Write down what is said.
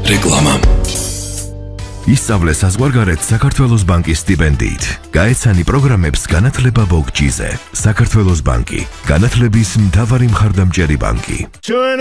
რეკლამა. ისწავლე საზღვარგარეთ საქართველოს ბანკის სტიპენდიით. გაეცანი პროგრამებს განათლება ბოგჯიზე. საქართველოს ბანკი, განათლების მთავარი მხარდამჭერი ბანკი.